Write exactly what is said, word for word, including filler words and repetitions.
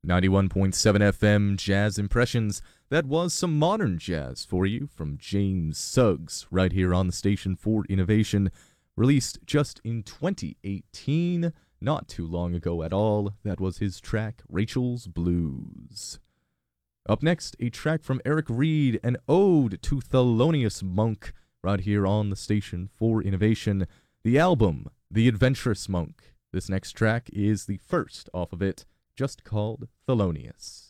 ninety-one point seven F M Jazz Impressions. That was some modern jazz for you from James Suggs, right here on the station for Innovation, released just in twenty eighteen, not too long ago at all. That was his track, Rachel's Blues. Up next, a track from Eric Reed, an ode to Thelonious Monk, right here on the station for Innovation. The album, The Adventurous Monk. This next track is the first off of it, just called Thelonious.